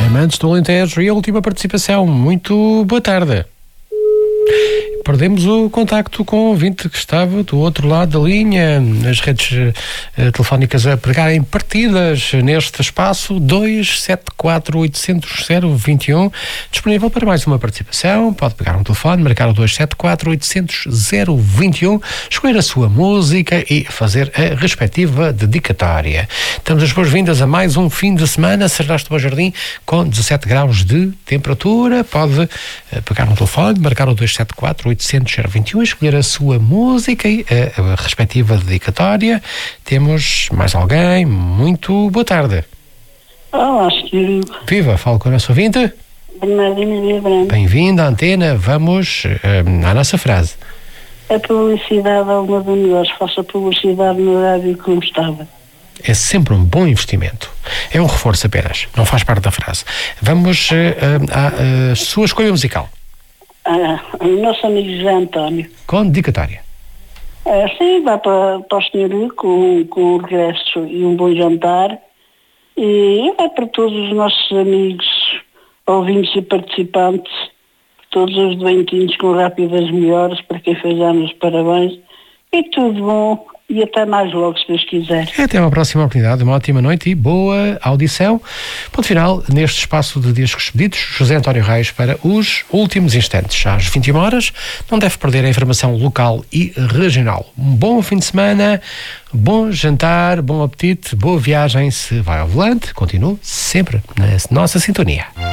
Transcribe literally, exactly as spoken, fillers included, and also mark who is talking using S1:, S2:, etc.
S1: Amantes do Alentejo e a última participação. Muito boa tarde. Perdemos o contacto com o ouvinte que estava do outro lado da linha, as redes uh, telefónicas a pregarem partidas neste espaço. Dois sete quatro oito zero zero dois um, disponível para mais uma participação. Pode pegar um telefone, marcar o dois sete quatro oito zero zero dois um, escolher a sua música e fazer a respectiva dedicatória. Damos as boas-vindas a mais um fim de semana. Serraste do Jardim com dezassete graus de temperatura. Pode uh, pegar um telefone, marcar o dois sete quatro oito zero zero dois um, escolher a sua música e a, a respectiva dedicatória. Temos mais alguém? Muito boa tarde.
S2: Olá, senhor.
S1: Viva, falo com a nossa ouvinte.
S2: Bernardina Viabrão.
S1: Bem-vinda à antena. Vamos uh, à nossa frase.
S2: A publicidade é uma do negócio. Faça publicidade no horário que não estava.
S1: É sempre um bom investimento. É um reforço apenas, não faz parte da frase. Vamos uh, uh, à uh, sua escolha musical.
S2: Ah, o nosso amigo José António.
S1: Com dedicatória.
S2: Ah, sim, vai para, para o senhor com, com o regresso e um bom jantar. E vai para todos os nossos amigos, ouvintes e participantes, todos os doentinhos com rápidas melhoras, para quem fez anos, parabéns. E tudo bom. E até mais logo, se Deus quiser.
S1: Até uma próxima oportunidade, uma ótima noite e boa audição. Ponto final neste espaço de discos expedidos. José António Reis para os últimos instantes. Às vinte e uma horas, não deve perder a informação local e regional. Um bom fim de semana, bom jantar, bom apetite, boa viagem se vai ao volante. Continue sempre na nossa sintonia.